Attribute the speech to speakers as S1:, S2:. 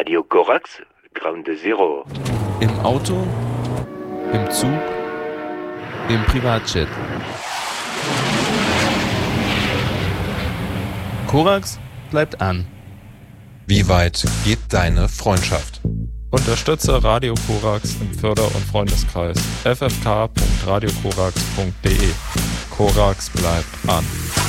S1: Radio Korax, Ground Zero.
S2: Im Auto, im Zug, im Privatjet. Korax bleibt an.
S3: Wie weit geht deine Freundschaft?
S4: Unterstütze Radio Korax im Förder- und Freundeskreis ffk.radiokorax.de. Korax bleibt an.